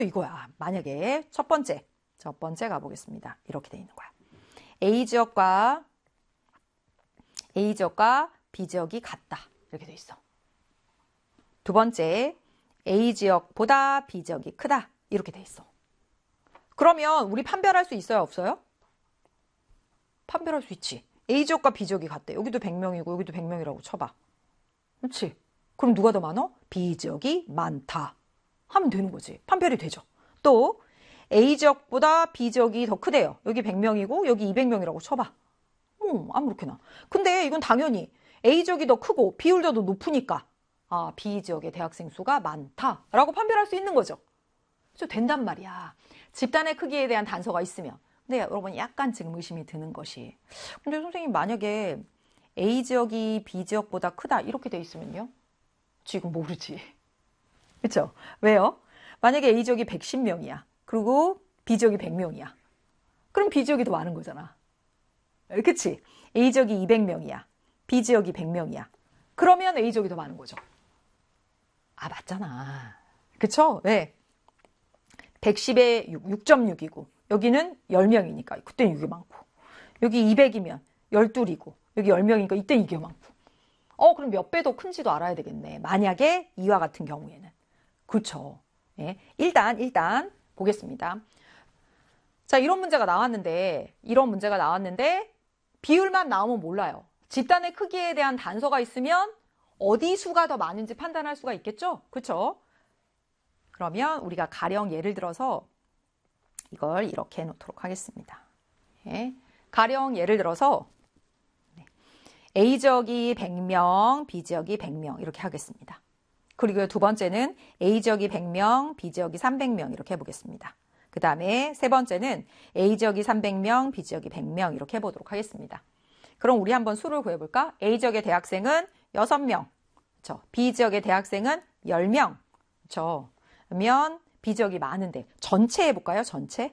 이거야. 만약에 첫 번째 가보겠습니다. 이렇게 돼 있는 거야. A지역과 B지역이 같다. 이렇게 돼 있어. 두 번째, A지역보다 B지역이 크다. 이렇게 돼 있어. 그러면 우리 판별할 수 있어요? 없어요? 판별할 수 있지. A지역과 B지역이 같대. 여기도 100명이고 여기도 100명이라고 쳐봐. 그렇지? 그럼 누가 더 많어? B지역이 많다. 하면 되는 거지. 판별이 되죠. 또 A지역보다 B지역이 더 크대요. 여기 100명이고 여기 200명이라고 쳐봐. 아무렇게나. 근데 이건 당연히 A지역이 더 크고 비율도 더 높으니까 B지역의 대학생 수가 많다라고 판별할 수 있는 거죠. 그래서 된단 말이야. 집단의 크기에 대한 단서가 있으면. 근데 여러분 약간 지금 의심이 드는 것이, 근데 선생님 만약에 A지역이 B지역보다 크다 이렇게 돼 있으면요? 지금 모르지. 그렇죠? 왜요? 만약에 A지역이 110명이야. 그리고 B지역이 100명이야. 그럼 B지역이 더 많은 거잖아. 그치? A지역이 200명이야. B지역이 100명이야. 그러면 A지역이 더 많은 거죠. 맞잖아. 그쵸? 왜? 110에 6.6이고 여기는 10명이니까 그때는 이게 많고, 여기 200이면 12이고 여기 10명이니까 이때 이게 많고. 그럼 몇 배 더 큰지도 알아야 되겠네. 만약에 이와 같은 경우에는. 그렇죠. 예. 일단 보겠습니다. 자, 이런 문제가 나왔는데 비율만 나오면 몰라요. 집단의 크기에 대한 단서가 있으면 어디 수가 더 많은지 판단할 수가 있겠죠? 그렇죠? 그러면 우리가 가령 예를 들어서 이걸 이렇게 해놓도록 하겠습니다. 예. 가령 예를 들어서 A지역이 100명, B지역이 100명 이렇게 하겠습니다. 그리고 두 번째는 A지역이 100명, B지역이 300명 이렇게 해보겠습니다. 그 다음에 세 번째는 A지역이 300명, B지역이 100명 이렇게 해보도록 하겠습니다. 그럼 우리 한번 수를 구해볼까? A지역의 대학생은 6명, 그렇죠? B지역의 대학생은 10명, 그렇죠? 그러면 B지역이 많은데 전체 해볼까요?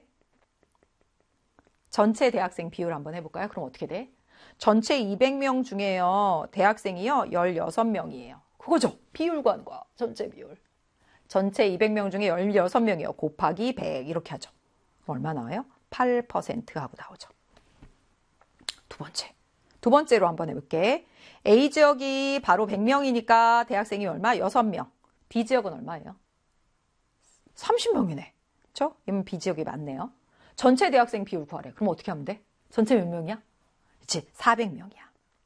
전체 대학생 비율 한번 해볼까요? 그럼 어떻게 돼? 전체 200명 중에요, 대학생이요 16명이에요. 그거죠. 비율 구하는 거야. 전체 비율. 전체 200명 중에 16명이요. 곱하기 100 이렇게 하죠. 얼마 나와요? 8% 하고 나오죠. 두 번째로 한번 해볼게. A지역이 바로 100명이니까 대학생이 얼마? 6명. B지역은 얼마예요? 30명이네. 그렇죠? 이러면 B지역이 많네요. 전체 대학생 비율 구하래. 그럼 어떻게 하면 돼? 전체 몇 명이야? 그치, 400명이야.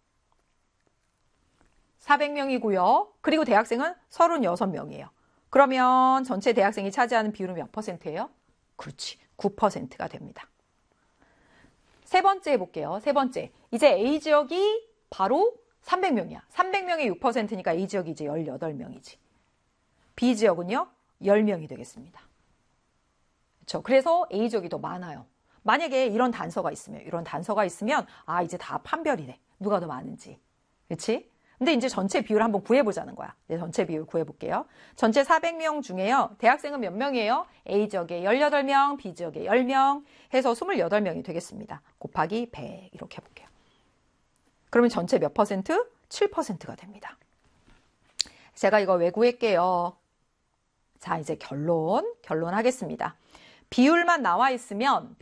400명이고요. 그리고 대학생은 36명이에요. 그러면 전체 대학생이 차지하는 비율은 몇 %예요? 그렇지, 9%가 됩니다. 세 번째 해볼게요. 세 번째. 이제 A지역이 바로 300명이야. 300명의 6%니까 A지역이 이제 18명이지. B지역은요? 10명이 되겠습니다. 그렇죠? 그래서 A지역이 더 많아요. 만약에 이런 단서가 있으면 이제 다 판별이 돼. 누가 더 많은지. 그렇지? 근데 이제 전체 비율 한번 구해보자는 거야. 이제 전체 비율 구해볼게요. 전체 400명 중에요, 대학생은 몇 명이에요? A지역에 18명, B지역에 10명 해서 28명이 되겠습니다. 곱하기 100 이렇게 해볼게요. 그러면 전체 몇 %? 7%가 됩니다. 제가 이거 왜 구할게요? 자, 이제 결론 하겠습니다. 비율만 나와 있으면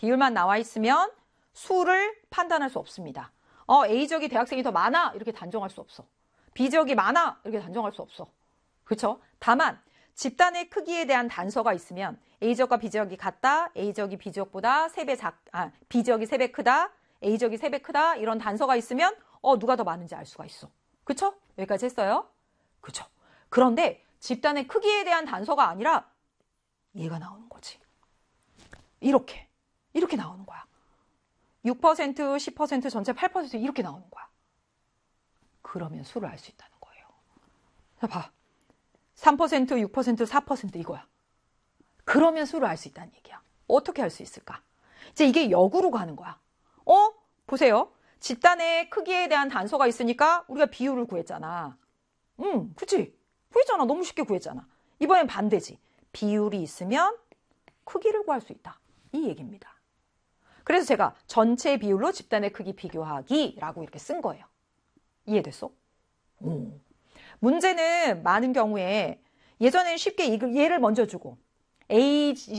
수를 판단할 수 없습니다. A지역이 대학생이 더 많아 이렇게 단정할 수 없어. B지역이 많아 이렇게 단정할 수 없어. 그렇죠? 다만 집단의 크기에 대한 단서가 있으면 A지역과 B지역이 같다, A지역이 B지역보다 B지역이 3배 크다, A지역이 3배 크다 이런 단서가 있으면 누가 더 많은지 알 수가 있어. 그렇죠? 여기까지 했어요? 그렇죠? 그런데 집단의 크기에 대한 단서가 아니라 얘가 나오는 거지. 이렇게 나오는 거야. 6%, 10%, 전체 8% 이렇게 나오는 거야. 그러면 수를 알 수 있다는 거예요. 자, 봐. 3%, 6%, 4% 이거야. 그러면 수를 알 수 있다는 얘기야. 어떻게 할 수 있을까? 이제 이게 역으로 가는 거야. 보세요. 집단의 크기에 대한 단서가 있으니까 우리가 비율을 구했잖아. 그치? 구했잖아. 너무 쉽게 구했잖아. 이번엔 반대지. 비율이 있으면 크기를 구할 수 있다. 이 얘기입니다. 그래서 제가 전체 비율로 집단의 크기 비교하기라고 이렇게 쓴 거예요. 이해됐어? 문제는 많은 경우에 예전에는 쉽게 얘를 먼저 주고